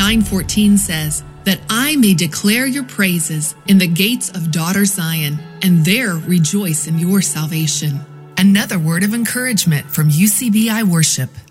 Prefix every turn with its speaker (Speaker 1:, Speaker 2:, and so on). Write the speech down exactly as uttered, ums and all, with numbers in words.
Speaker 1: nine fourteen says, that I may declare your praises in the gates of daughter Zion, and there rejoice in your salvation. Another word of encouragement from U C B I Worship.